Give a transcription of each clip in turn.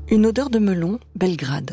Une odeur de melon, Belgrade.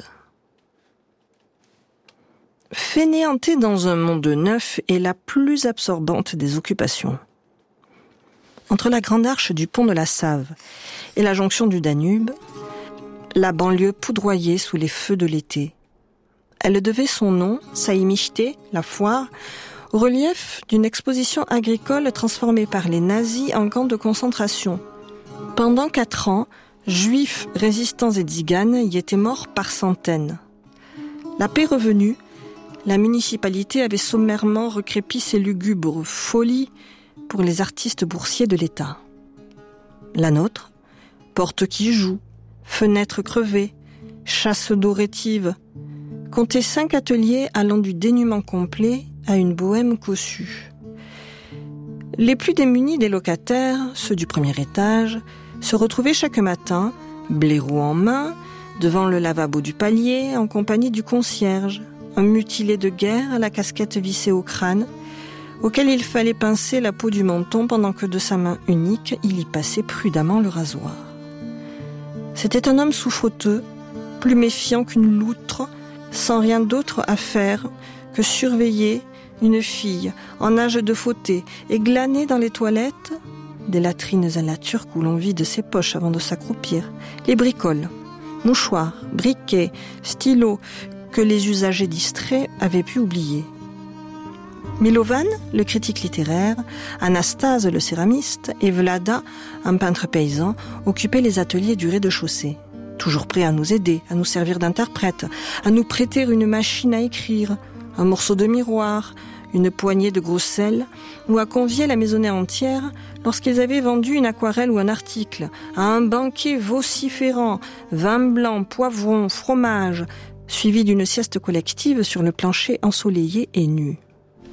Fainéanter dans un monde neuf est la plus absorbante des occupations. Entre la grande arche du pont de la Save et la jonction du Danube, la banlieue poudroyait sous les feux de l'été. Elle devait son nom, Saïmichte, la foire, au relief d'une exposition agricole transformée par les nazis en camp de concentration. Pendant 4 ans, Juifs, résistants et tziganes y étaient morts par centaines. La paix revenue, la municipalité avait sommairement recrépi ses lugubres folies pour les artistes boursiers de l'État. La nôtre, porte qui joue, fenêtres crevées, chasse d'eau rétive, comptait 5 ateliers allant du dénuement complet à une bohème cossue. Les plus démunis des locataires, ceux du premier étage, se retrouvaient chaque matin, blaireau en main, devant le lavabo du palier, en compagnie du concierge, un mutilé de guerre à la casquette vissée au crâne, auquel il fallait pincer la peau du menton pendant que de sa main unique, il y passait prudemment le rasoir. C'était un homme souffreteux, plus méfiant qu'une loutre, sans rien d'autre à faire que surveiller une fille en âge de fauter et glaner dans les toilettes, des latrines à la turque où l'on vide ses poches avant de s'accroupir, les bricoles, mouchoirs, briquets, stylos que les usagers distraits avaient pu oublier. Milovan, le critique littéraire, Anastase, le céramiste, et Vlada, un peintre paysan, occupaient les ateliers du rez-de-chaussée. Toujours prêts à nous aider, à nous servir d'interprètes, à nous prêter une machine à écrire, un morceau de miroir, une poignée de gros sel, ou à convier la maisonnée entière lorsqu'ils avaient vendu une aquarelle ou un article, à un banquet vociférant, vin blanc, poivron, fromage, suivi d'une sieste collective sur le plancher ensoleillé et nu.